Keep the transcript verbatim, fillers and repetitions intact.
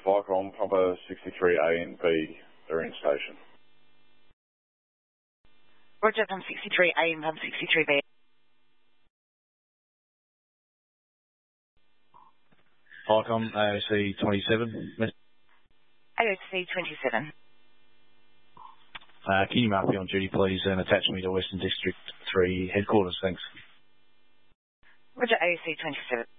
Flycom, Papa sixty-three A and B, they're in station. Roger, Pump sixty-three A and Pump sixty-three B. Flycom, A O C twenty-seven. A O C twenty-seven. Uh, can you mark me on duty, please, and attach me to Western District three headquarters? Thanks. Roger, A O C twenty-seven.